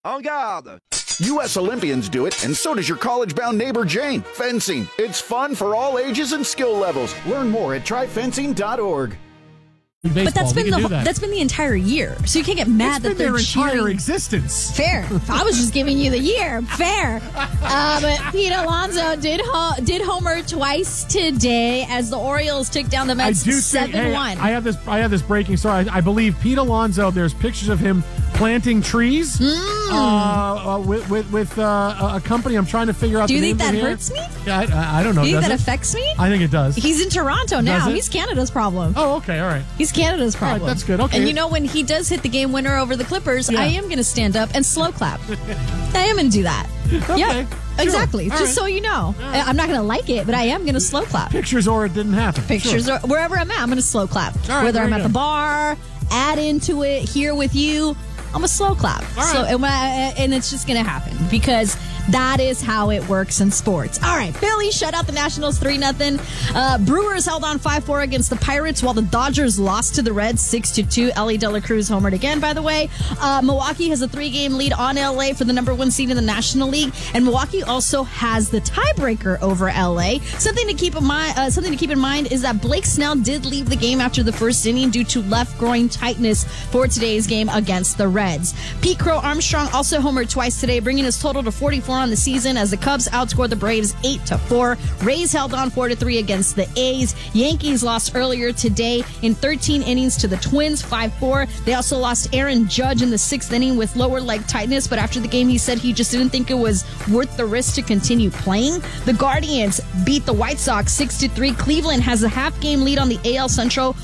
En garde! U.S. Olympians do it, and so does your college-bound neighbor Jane. Fencing. It's fun for all ages and skill levels. Learn more at tryfencing.org. Baseball, but that's been the entire year, so you can't get mad that they're cheering. Entire existence. Fair. I was just giving you the year. Fair. But Pete Alonso did homer twice today as the Orioles took down the Mets 7-1. I have this breaking story. I believe Pete Alonso. There's pictures of him planting trees with a company. I'm trying to figure out. Do you the think that name hurts me? Yeah, I don't know. Do you think that affects me? I think it does. He's in Toronto now. He's Canada's problem. Oh, okay, all right. He's Canada's problem. All right, that's good. Okay. And you know, when he does hit the game winner over the Clippers, I am going to stand up and slow clap. I am going to do that. Okay. Yeah, exactly. All Just right. so you know. I'm not going to like it, but I am going to slow clap. Pictures or it didn't happen. Pictures or wherever I'm at, I'm going to slow clap. All right, whether I'm very at good. the bar, add into it, here with you, I'm a slow clap. All right. And it's just going to happen because that is how it works in sports. All right, Philly shut out the Nationals 3-0. Brewers held on 5-4 against the Pirates, while the Dodgers lost to the Reds 6-2. Ellie De La Cruz homered again, by the way. Milwaukee has a 3-game lead on LA for the number 1 seed in the National League, and Milwaukee also has the tiebreaker over LA. Something to keep in mind is that Blake Snell did leave the game after the first inning due to left groin tightness for today's game against the Reds. Pete Crow Armstrong also homered twice today, bringing his total to 44 on the season as the Cubs outscored the Braves 8-4. Rays held on 4-3 against the A's. Yankees lost earlier today in 13 innings to the Twins 5-4. They also lost Aaron Judge in the 6th inning with lower leg tightness, but after the game he said he just didn't think it was worth the risk to continue playing. The Guardians beat the White Sox 6-3. Cleveland has a half-game lead on the AL Central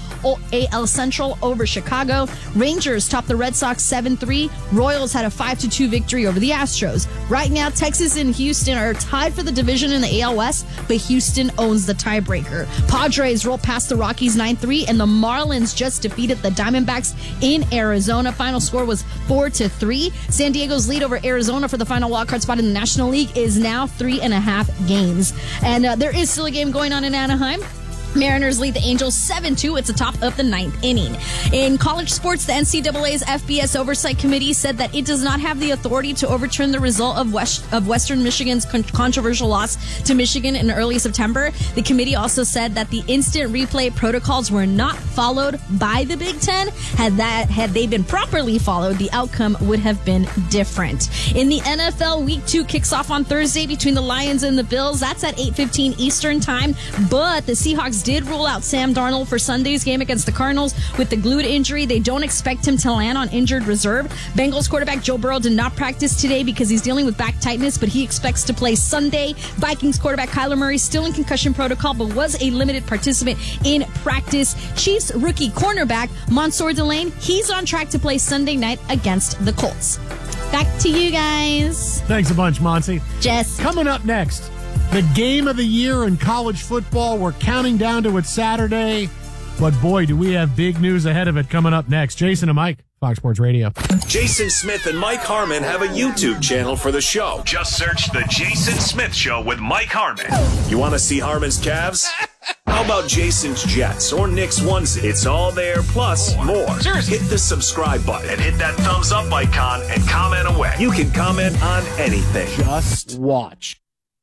over Chicago. Rangers topped the Red Sox 7-3. Royals had a 5-2 victory over the Astros. Right now, Texas and Houston are tied for the division in the AL West, but Houston owns the tiebreaker. Padres rolled past the Rockies 9-3, and the Marlins just defeated the Diamondbacks in Arizona. Final score was 4-3. San Diego's lead over Arizona for the final wildcard spot in the National League is now 3.5 games. And there is still a game going on in Anaheim. Mariners lead the Angels 7-2. It's the top of the 9th inning. In college sports, the NCAA's FBS Oversight Committee said that it does not have the authority to overturn the result of Western Michigan's controversial loss to Michigan in early September. The committee also said that the instant replay protocols were not followed by the Big Ten. Had they been properly followed, the outcome would have been different. In the NFL, Week 2 kicks off on Thursday between the Lions and the Bills. That's at 8:15 Eastern Time. But the Seahawks did rule out Sam Darnold for Sunday's game against the Cardinals with the glued injury. They don't expect him to land on injured reserve. Bengals quarterback Joe Burrow did not practice today because he's dealing with back tightness, but he expects to play Sunday. Vikings quarterback Kyler Murray still in concussion protocol, but was a limited participant in practice. Chiefs rookie cornerback Mansour Delane, he's on track to play Sunday night against the Colts. Back to you guys. Thanks a bunch, Monty. Jess. Coming up next, the game of the year in college football. We're counting down to it Saturday. But boy, do we have big news ahead of it coming up next. Jason and Mike, Fox Sports Radio. Jason Smith and Mike Harmon have a YouTube channel for the show. Just search The Jason Smith Show with Mike Harmon. You want to see Harmon's calves? How about Jason's Jets or Nick's onesie? It's all there, plus more. Seriously. Hit the subscribe button And hit that thumbs up icon and comment away. You can comment on anything. Just watch.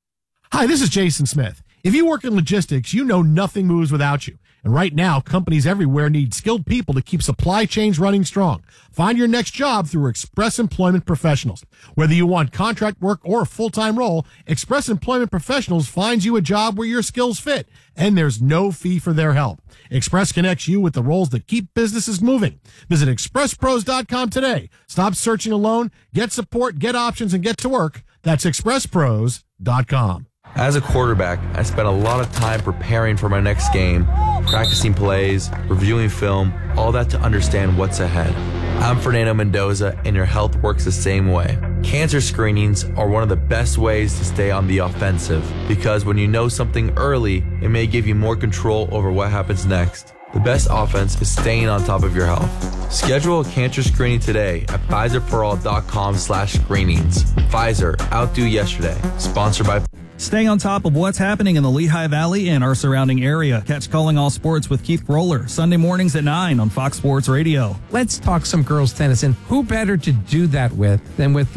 Hi, this is Jason Smith. If you work in logistics, you know nothing moves without you. And right now, companies everywhere need skilled people to keep supply chains running strong. Find your next job through Express Employment Professionals. Whether you want contract work or a full-time role, Express Employment Professionals finds you a job where your skills fit, and there's no fee for their help. Express connects you with the roles that keep businesses moving. Visit expresspros.com today. Stop searching alone, get support, get options, and get to work. That's expresspros.com. As a quarterback, I spent a lot of time preparing for my next game, practicing plays, reviewing film, all that to understand what's ahead. I'm Fernando Mendoza, and your health works the same way. Cancer screenings are one of the best ways to stay on the offensive, because when you know something early, it may give you more control over what happens next. The best offense is staying on top of your health. Schedule a cancer screening today at PfizerForAll.com/screenings. Pfizer, outdo yesterday. Sponsored by... Stay on top of what's happening in the Lehigh Valley and our surrounding area. Catch Calling All Sports with Keith Roller, Sunday mornings at 9 on Fox Sports Radio. Let's talk some girls tennis, and who better to do that with than with